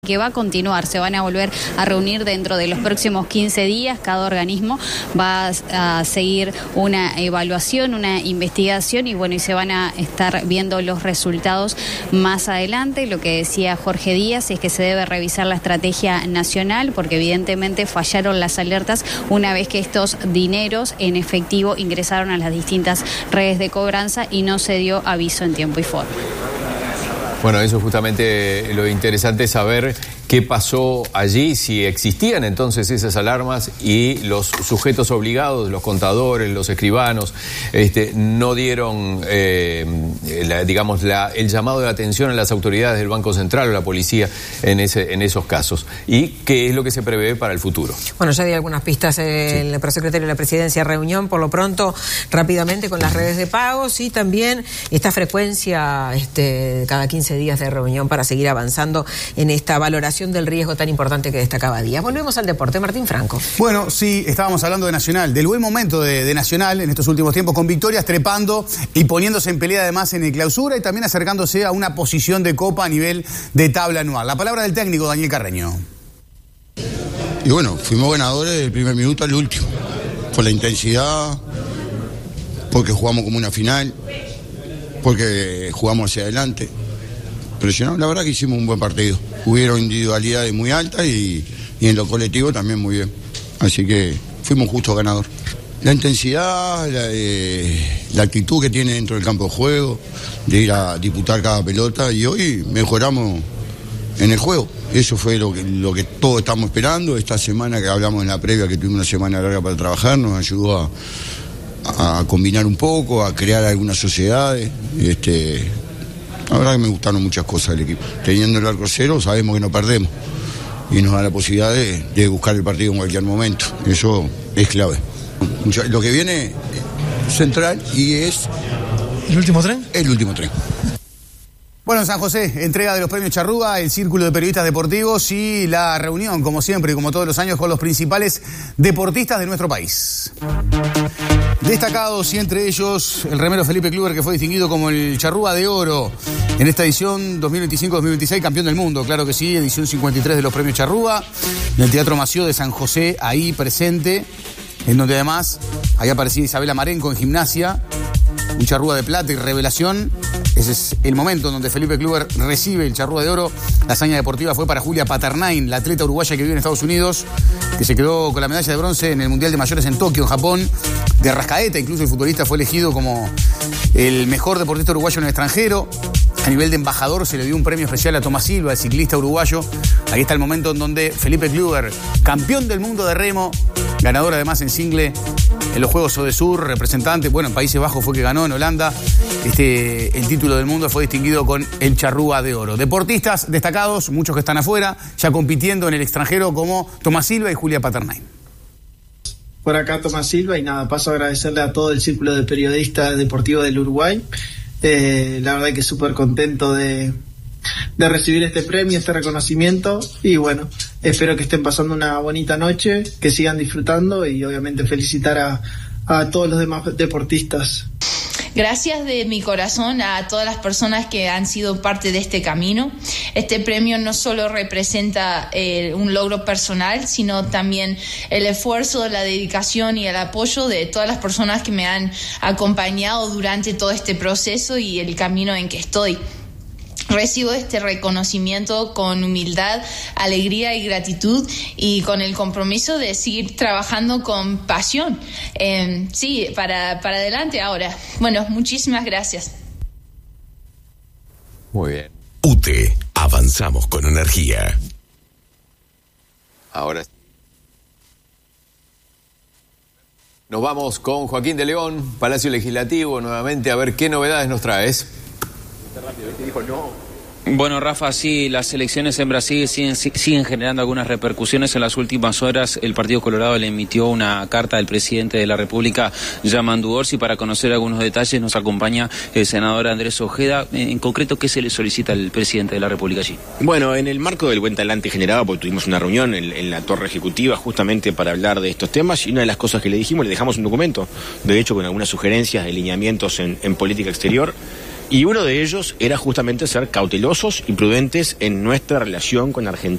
que va a continuar, se van a volver a reunir dentro de los próximos 15 días, cada organismo va a seguir una evaluación, una investigación y bueno, y se van a estar viendo los resultados más adelante. Lo que decía Jorge Díaz es que se debe revisar la estrategia nacional porque evidentemente fallaron las alertas una vez que estos dineros en efectivo ingresaron a las distintas redes de cobranza y no se dio aviso en tiempo y forma. Bueno, eso es justamente lo interesante, saber qué pasó allí, si existían entonces esas alarmas y los sujetos obligados, los contadores, los escribanos, no dieron, el llamado de atención a las autoridades del Banco Central o la policía en esos casos. ¿Y qué es lo que se prevé para el futuro? Bueno, ya di algunas pistas el prosecretario de la Presidencia, reunión por lo pronto rápidamente con las redes de pagos y también esta frecuencia cada 15 días de reunión para seguir avanzando en esta valoración del riesgo tan importante que destacaba Díaz. Volvemos al deporte. Martín Franco. Bueno, sí, estábamos hablando de Nacional, del buen momento de Nacional en estos últimos tiempos, con victorias, trepando y poniéndose en pelea además en el clausura y también acercándose a una posición de copa a nivel de tabla anual. La palabra del técnico Daniel Carreño. Y bueno, fuimos ganadores del primer minuto al último, por la intensidad, porque jugamos como una final, porque jugamos hacia adelante. Presionamos, la verdad que hicimos un buen partido. Hubieron individualidades muy altas y en lo colectivo también muy bien. Así que fuimos justo ganador. La intensidad, la actitud que tiene dentro del campo de juego, de ir a disputar cada pelota, y hoy mejoramos en el juego. Eso fue lo que todos estamos esperando. Esta semana que hablamos en la previa, que tuvimos una semana larga para trabajar, nos ayudó a combinar un poco, a crear algunas sociedades. La verdad que me gustaron muchas cosas del equipo. Teniendo el arco cero sabemos que no perdemos y nos da la posibilidad de buscar el partido en cualquier momento. Eso es clave. Lo que viene central y es... ¿El último tren? El último tren. Bueno, en San José, entrega de los premios Charrúa, el Círculo de Periodistas Deportivos y la reunión, como siempre y como todos los años, con los principales deportistas de nuestro país. Destacados y entre ellos el remero Felipe Kluber, que fue distinguido como el Charrúa de Oro en esta edición 2025-2026, campeón del mundo, claro que sí, edición 53 de los premios Charrúa, en el Teatro Mació de San José, ahí presente, en donde además había aparecido Isabela Marenco en gimnasia, un Charrúa de plata y revelación. Ese es el momento en donde Felipe Kluber recibe el Charrúa de Oro. La hazaña deportiva fue para Julia Paternain, la atleta uruguaya que vive en Estados Unidos, que se quedó con la medalla de bronce en el Mundial de Mayores en Tokio, en Japón. De Arrascaeta, incluso el futbolista fue elegido como el mejor deportista uruguayo en el extranjero. A nivel de embajador se le dio un premio especial a Tomás Silva, el ciclista uruguayo. Aquí está el momento en donde Felipe Kluber, campeón del mundo de remo, ganador además en single en los Juegos Odesur, representante, bueno, en Países Bajos fue que ganó, en Holanda, el título del mundo, fue distinguido con el Charrúa de Oro. Deportistas destacados, muchos que están afuera, ya compitiendo en el extranjero, como Tomás Silva y Julia Paternain. Por acá Tomás Silva, y nada, paso a agradecerle a todo el Círculo de Periodistas Deportivos del Uruguay. La verdad que súper contento de recibir este premio, este reconocimiento, y bueno, espero que estén pasando una bonita noche, que sigan disfrutando y obviamente felicitar a todos los demás deportistas. Gracias de mi corazón a todas las personas que han sido parte de este camino. Este premio no solo representa un logro personal, sino también el esfuerzo, la dedicación y el apoyo de todas las personas que me han acompañado durante todo este proceso y el camino en que estoy. Recibo este reconocimiento con humildad, alegría y gratitud, y con el compromiso de seguir trabajando con pasión. Para adelante ahora. Bueno, muchísimas gracias. Muy bien. UTE, avanzamos con energía. Ahora nos vamos con Joaquín de León, Palacio Legislativo, nuevamente, a ver qué novedades nos traes. Bueno, Rafa, sí, las elecciones en Brasil siguen generando algunas repercusiones. En las últimas horas el Partido Colorado le emitió una carta al presidente de la República, Yamandu Orsi. Para conocer algunos detalles nos acompaña el senador Andrés Ojeda. En concreto, ¿qué se le solicita al presidente de la República allí? Bueno, en el marco del buen talante generado, porque tuvimos una reunión en la Torre Ejecutiva justamente para hablar de estos temas, y una de las cosas que le dijimos, le dejamos un documento, de hecho con algunas sugerencias de lineamientos en política exterior. Y uno de ellos era justamente ser cautelosos y prudentes en nuestra relación con Argentina.